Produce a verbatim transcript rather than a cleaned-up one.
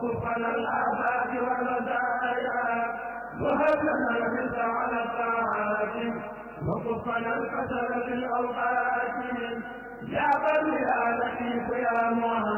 وكفنا الآفات والمزايا وهب لنا الحرص على الطاعات وكفنا الكسل في الأوقات يا بر يا لطيف يا مهاب